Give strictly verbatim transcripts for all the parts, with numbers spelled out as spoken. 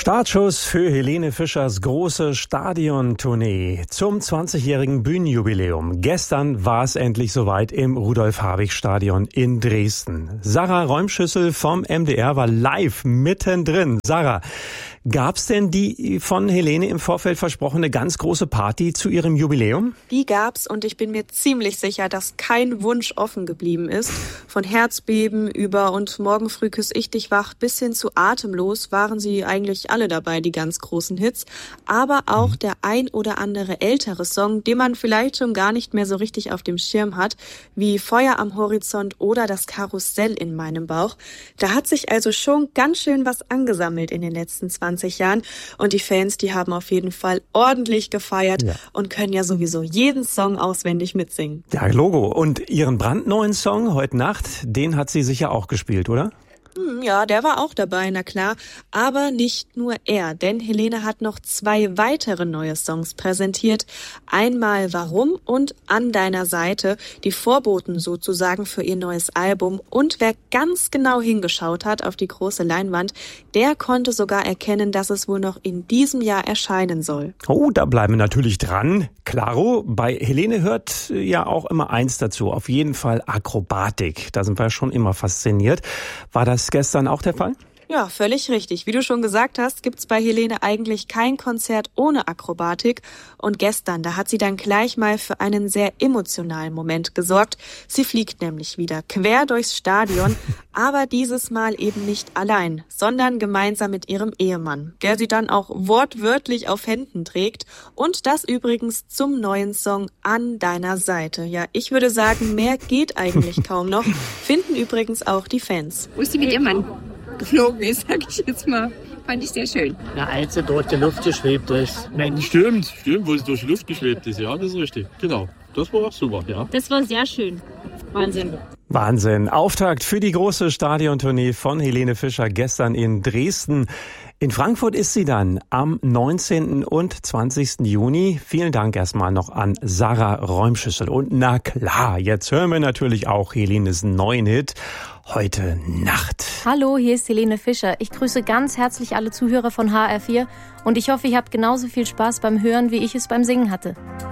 Startschuss für Helene Fischers große Stadiontournee zum zwanzigjährigen Bühnenjubiläum. Gestern war es endlich soweit im Rudolf-Habich-Stadion in Dresden. Sarah Räumschüssel vom M D R war live mittendrin. Sarah, gab's denn die von Helene im Vorfeld versprochene ganz große Party zu ihrem Jubiläum? Die gab's und ich bin mir ziemlich sicher, dass kein Wunsch offen geblieben ist. Von Herzbeben über und morgen früh küss ich dich wach bis hin zu Atemlos waren sie eigentlich alle dabei, die ganz großen Hits. Aber auch der ein oder andere ältere Song, den man vielleicht schon gar nicht mehr so richtig auf dem Schirm hat, wie Feuer am Horizont oder das Karussell in meinem Bauch. Da hat sich also schon ganz schön was angesammelt in den letzten zwanzig Jahren. Und die Fans, die haben auf jeden Fall ordentlich gefeiert ja. und können ja sowieso jeden Song auswendig mitsingen. Ja, Logo. Und ihren brandneuen Song heute Nacht, den hat sie sicher auch gespielt, oder? Ja, der war auch dabei, na klar. Aber nicht nur er, denn Helene hat noch zwei weitere neue Songs präsentiert. Einmal Warum und An deiner Seite, die Vorboten sozusagen für ihr neues Album. Und wer ganz genau hingeschaut hat auf die große Leinwand, der konnte sogar erkennen, dass es wohl noch in diesem Jahr erscheinen soll. Oh, da bleiben wir natürlich dran. Klaro, bei Helene hört ja auch immer eins dazu. Auf jeden Fall Akrobatik. Da sind wir schon immer fasziniert. War das gestern auch der Fall? Ja, völlig richtig. Wie du schon gesagt hast, gibt's bei Helene eigentlich kein Konzert ohne Akrobatik. Und gestern, da hat sie dann gleich mal für einen sehr emotionalen Moment gesorgt. Sie fliegt nämlich wieder quer durchs Stadion, aber dieses Mal eben nicht allein, sondern gemeinsam mit ihrem Ehemann, der sie dann auch wortwörtlich auf Händen trägt. Und das übrigens zum neuen Song An deiner Seite. Ja, ich würde sagen, mehr geht eigentlich kaum noch. Finden übrigens auch die Fans. Wo ist sie mit ihrem Mann geflogen ist, sag ich jetzt mal. Fand ich sehr schön. Na, als sie durch die Luft geschwebt ist. Nein, stimmt, stimmt, wo sie durch die Luft geschwebt ist. Ja, das ist richtig. Genau. Das war auch super, ja. Das war sehr schön. Wahnsinn. Wahnsinn. Auftakt für die große Stadiontournee von Helene Fischer gestern in Dresden. In Frankfurt ist sie dann am neunzehnten und zwanzigsten Juni. Vielen Dank erstmal noch an Sarah Räumschüssel. Und na klar, jetzt hören wir natürlich auch Helenes neuen Hit Heute Nacht. Hallo, hier ist Helene Fischer. Ich grüße ganz herzlich alle Zuhörer von H R vier und ich hoffe, ihr habt genauso viel Spaß beim Hören, wie ich es beim Singen hatte.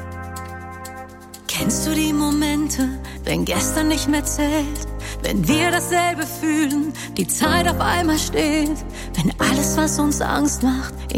Kennst du die Momente, wenn gestern nicht mehr zählt? Wenn wir dasselbe fühlen, die Zeit auf einmal steht? Wenn alles, was uns Angst macht,